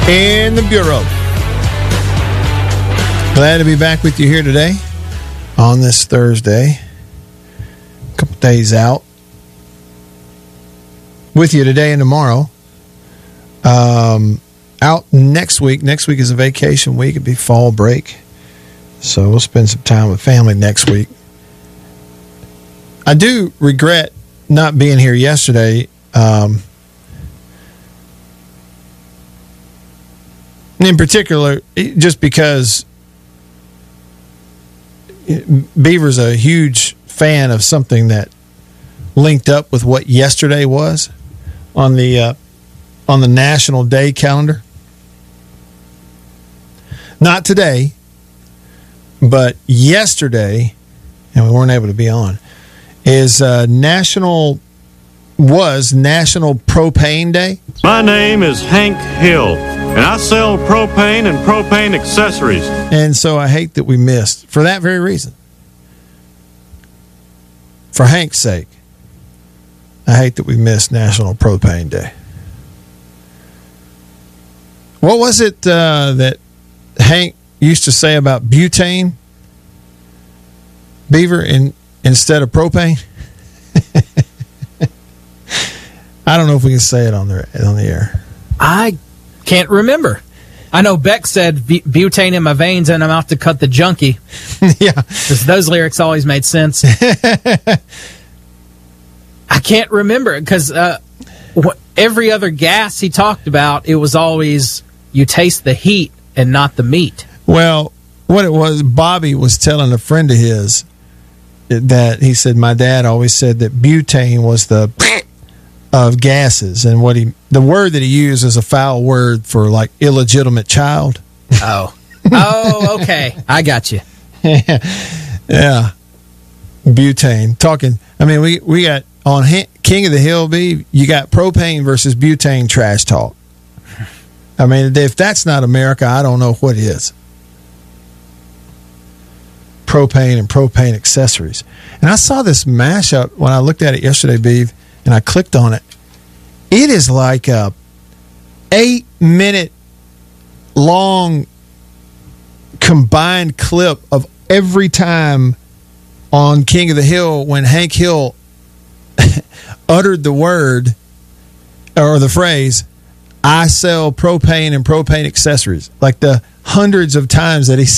in the Bureau. Glad to be back with you here today on this Thursday. A couple days out. With you today and tomorrow. Out next week. Next week is a vacation week. It'll be fall break. So we'll spend some time with family next week. I do regret not being here yesterday. In particular, just because Beaver's a huge fan of something that linked up with what yesterday was on the National Day calendar. Not today, but yesterday, and we weren't able to be on, is National Propane Day. My name is Hank Hill, and I sell propane and propane accessories. And so I hate that we missed, for that very reason. For Hank's sake, I hate that we missed National Propane Day. What was it that Hank used to say about butane, Beaver, instead of propane? I don't know if we can say it on the air. I can't remember. I know Beck said butane in my veins and I'm out to cut the junkie. Yeah. Because those lyrics always made sense. I can't remember because every other gas he talked about, it was always you taste the heat and not the meat. Well, what it was, Bobby was telling a friend of his that he said, my dad always said that butane was the of gases, and the word that he used is a foul word for like illegitimate child. Oh, okay, I got you. Yeah, butane. Talking. I mean, we got on King of the Hill. You got propane versus butane trash talk. I mean, if that's not America, I don't know what is. Propane and propane accessories. And I saw this mashup when I looked at it yesterday, Beav, and I clicked on it. It is like a 8-minute long combined clip of every time on King of the Hill when Hank Hill uttered the word or the phrase, I sell propane and propane accessories. Like the hundreds of times that he